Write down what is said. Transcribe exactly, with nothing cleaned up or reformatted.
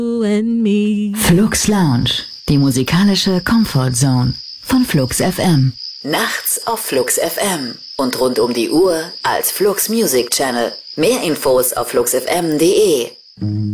and me. Flux Lounge, die musikalische Comfort Zone von Flux F M. Nachts auf Flux F M und rund um die Uhr als Flux Music Channel. Mehr Infos auf flux f m punkt d e.